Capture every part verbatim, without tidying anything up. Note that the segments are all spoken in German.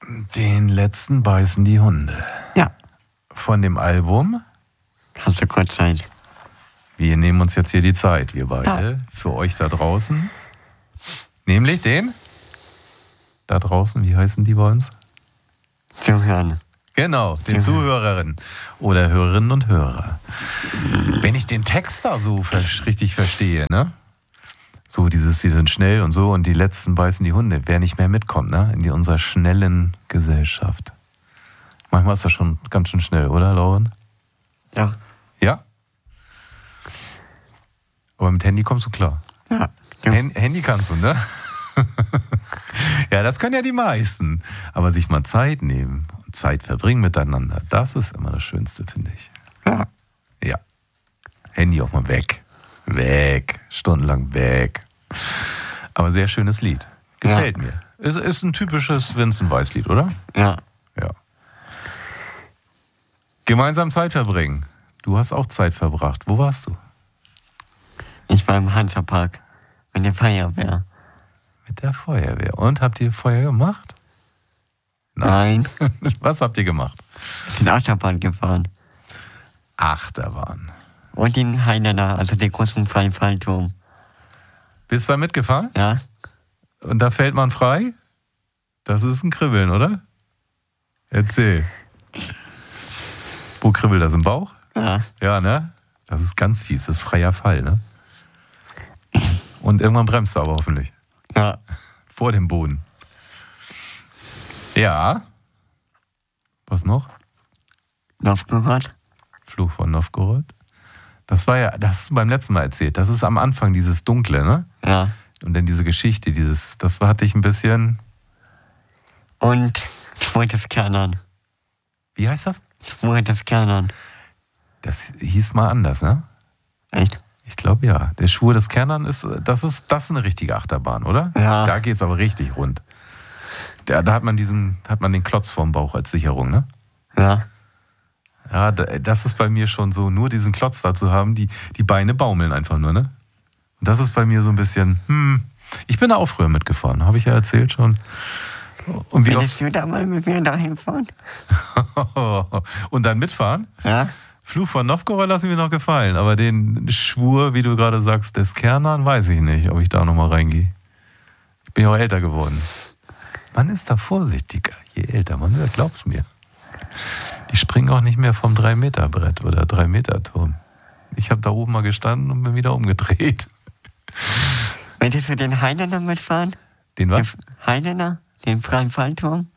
Den letzten beißen die Hunde. Ja. Von dem Album. Hast du kurz Zeit? Wir nehmen uns jetzt hier die Zeit, wir beide, ja. Für euch da draußen. Nämlich den? Da draußen, wie heißen die bei uns? Zuhören. Genau, den Zuhörerinnen oder Hörerinnen und Hörer. Wenn ich den Text da so richtig verstehe, ne? So dieses, die sind schnell und so und die letzten beißen die Hunde. Wer nicht mehr mitkommt, ne? In die, unserer schnellen Gesellschaft. Manchmal ist das schon ganz schön schnell, oder, Lauren? Ja. Ja? Aber mit Handy kommst du klar. Ja. Hand, Handy kannst du, ne? Ja, das können ja die meisten. Aber sich mal Zeit nehmen und Zeit verbringen miteinander, das ist immer das Schönste, finde ich. Ja. Ja. Handy auch mal weg. Weg. Stundenlang weg. Aber sehr schönes Lied. Gefällt ja. mir. Ist, ist ein typisches Vincent Weiss-Lied, oder? Ja. Ja. Gemeinsam Zeit verbringen. Du hast auch Zeit verbracht. Wo warst du? Ich war im Hansapark. Mit der Feuerwehr. Mit der Feuerwehr. Und habt ihr Feuer gemacht? Nein. Nein. Was habt ihr gemacht? Den Achterbahn gefahren. Achterbahn. Und den Heinener, also den großen freien Fallturm. Bist du da mitgefahren? Ja. Und da fällt man frei? Das ist ein Kribbeln, oder? Erzähl. Wo kribbelt das, im Bauch? Ja. Ja, ne? Das ist ganz fies, das ist freier Fall, ne? Und irgendwann bremst du aber hoffentlich. Ja. Vor dem Boden. Ja. Was noch? Novgorod. Fluch von Novgorod. Das war ja, das hast du beim letzten Mal erzählt. Das ist am Anfang dieses Dunkle, ne? Ja. Und dann diese Geschichte, dieses, das hatte ich ein bisschen... Und Schwur des Kernern. Wie heißt das? Schwur des Kernern. Das hieß mal anders, ne? Echt? Ich glaube ja. Der Schwur des Kernern ist, das ist, das ist eine richtige Achterbahn, oder? Ja. Da geht's aber richtig rund. Da, da hat man diesen, hat man den Klotz vorm Bauch als Sicherung, ne? Ja. Ja, das ist bei mir schon so, nur diesen Klotz da zu haben, die, die Beine baumeln einfach nur, ne? Und das ist bei mir so ein bisschen, hm, ich bin da auch früher mitgefahren, habe ich ja erzählt schon. Und wie Willst du da mal mit mir dahin fahren? Und dann mitfahren? Ja. Fluch von Novgorod lassen wir noch gefallen, aber den Schwur, wie du gerade sagst, des Kernern, weiß ich nicht, ob ich da nochmal reingehe. Ich bin ja auch älter geworden. Man ist da vorsichtiger, je älter man wird, glaub's mir. Ich springe auch nicht mehr vom drei Meter Brett oder drei Meter Turm. Ich habe da oben mal gestanden und bin wieder umgedreht. Möchtest du den Heinener mitfahren? Den was? Den Heinener? Den freien Fallturm?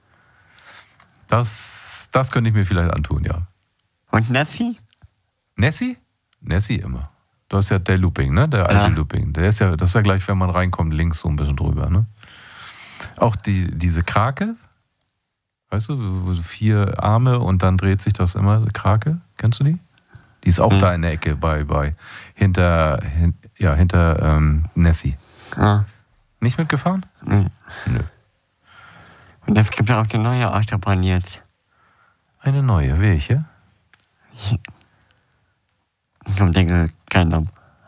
Das, das könnte ich mir vielleicht antun, ja. Und Nessie? Nessie? Nessie immer. Du hast ja der Looping, ne? Der alte ja. Looping. Der ist ja, das ist ja gleich, wenn man reinkommt, links so ein bisschen drüber, ne? Auch die, diese Krake, weißt du, vier Arme und dann dreht sich das immer, Krake, kennst du die? Die ist auch mhm. da in der Ecke bei, bei hinter, hin, ja, hinter ähm, Nessie. Ja. Nicht mitgefahren? Mhm. Nö. Und es gibt ja auch die neue Achterbahn jetzt. Eine neue, welche? Ich denke, keiner.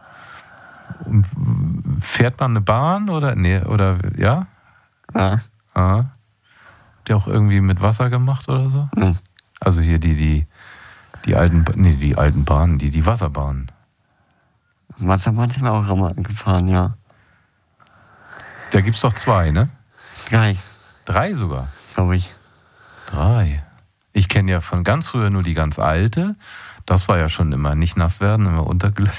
Fährt man eine Bahn oder, nee, oder, ja? Ja. Ah. Habt ihr auch irgendwie mit Wasser gemacht oder so? Mhm. Also hier die, die, die alten, nee, die alten Bahnen, die, die Wasserbahnen. Wasserbahn sind wir auch immer gefahren, ja. Da gibt's doch zwei, ne? Drei. Drei sogar? Glaube ich. Drei. Ich kenne ja von ganz früher nur die ganz alte. Das war ja schon immer nicht nass werden, immer untergelegt.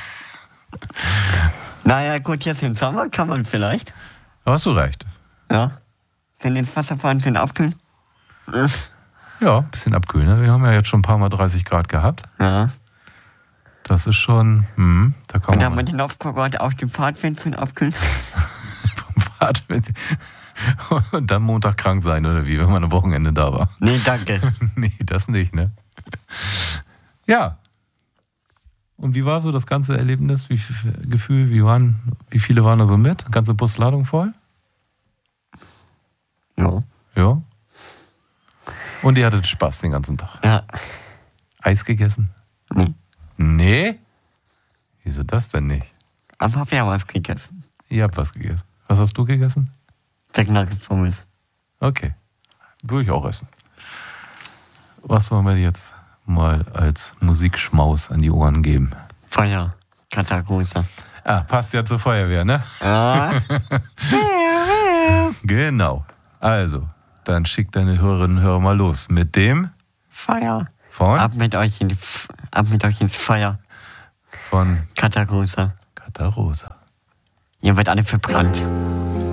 Naja, gut, jetzt im Sommer kann man vielleicht. Da hast du recht. Ja. Sind ins Wasser fahren, sind abkühlen? Ja, ein bisschen abkühlen. Ne? Wir haben ja jetzt schon ein paar Mal dreißig Grad gehabt. Ja. Das ist schon, hm, da kann Und man... da haben wir den Novgorod auf dem Fahrtfenster abkühlen. Vom Fahrtfenster. Und dann Montag krank sein, oder wie, wenn man am Wochenende da war. Nee, danke. Nee, das nicht, ne? Ja. Und wie war so das ganze Erlebnis, wie viel Gefühl, wie waren, wie viele waren da so mit? Ganze Busladung voll? Ja. Ja. Und ihr hattet Spaß den ganzen Tag? Ja. Eis gegessen? Nee. Nee? Wieso das denn nicht? Aber wir haben was gegessen. Ihr habt was gegessen. Was hast du gegessen? Chicken Nuggets Pommes. Okay. Würde ich auch essen. Was wollen wir jetzt mal als Musikschmaus an die Ohren geben? Feuer. Katagrosa. Ah, passt ja zur Feuerwehr, ne? Ja. Genau. Also, dann schick deine Hörerinnen und Hörer mal los mit dem Feuer. von Ab mit euch in die F- ab mit euch ins Feuer. von Katagrosa. Katarosa. Ihr werdet alle verbrannt.